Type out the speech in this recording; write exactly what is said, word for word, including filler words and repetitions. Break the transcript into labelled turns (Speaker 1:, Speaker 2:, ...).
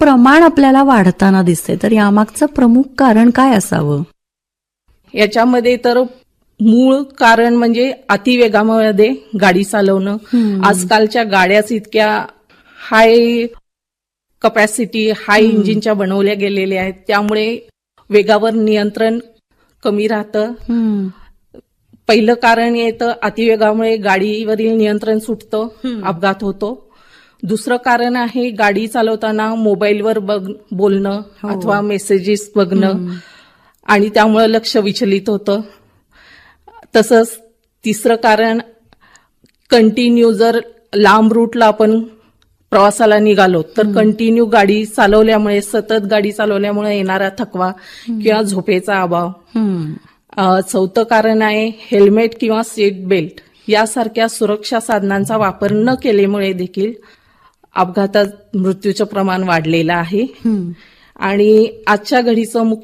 Speaker 1: प्रमाण आपल्याला वाढताना दिसते, तर यामागचं प्रमुख कारण काय असावं?
Speaker 2: याच्यामध्ये तर मूळ कारण म्हणजे अतिवेगामध्ये गाडी चालवणं. आजकालच्या गाड्याच इतक्या हाय कपॅसिटी, हाय इंजिनच्या बनवल्या गेलेल्या आहेत, त्यामुळे वेगावर नियंत्रण कमी राहतं. पहिलं कारण येतं अतिवेगामुळे गाडीवरील नियंत्रण सुटतं, अपघात होतो. दुसरं कारण आहे गाडी चालवताना मोबाईलवर बघ बोलणं अथवा मेसेजेस बघणं आणि त्यामुळे लक्ष विचलित होतं. तसंच तिसरं कारण कंटिन्यू जर लांब रूटला आपण प्रवासाला निघालो तर कंटिन्यू गाडी चालवल्यामुळे, सतत गाडी चालवल्यामुळे येणारा थकवा किंवा झोपेचा अभाव. चौथं कारण आहे हेल्मेट किंवा सीट बेल्ट यासारख्या सुरक्षा साधनांचा वापर न केल्यामुळे देखील अपघातात मृत्यूचं प्रमाण वाढलेलं आहे. आणि आजच्या घडीचं